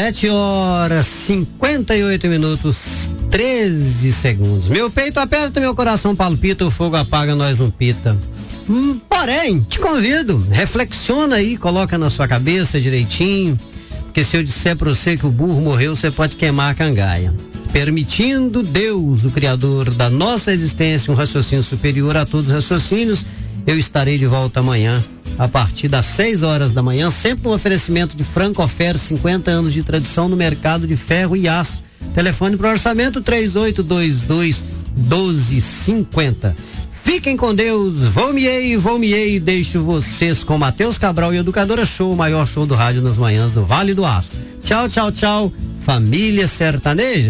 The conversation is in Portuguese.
7h58, 13 segundos. Meu peito aperta, meu coração palpita, o fogo apaga, nós não pita. Porém, te convido, reflexiona aí, coloca na sua cabeça direitinho, porque se eu disser pra você que o burro morreu, você pode queimar a cangaia. Permitindo Deus, o Criador da nossa existência, um raciocínio superior a todos os raciocínios, eu estarei de volta amanhã, a partir das 6 horas da manhã, sempre um oferecimento de Francofer, 50 anos de tradição no mercado de ferro e aço. Telefone para o orçamento 3822-1250. Fiquem com Deus, vou-me-ei, deixo vocês com Matheus Cabral e Educadora Show, o maior show do rádio nas manhãs do Vale do Aço. Tchau, tchau, tchau, família sertaneja.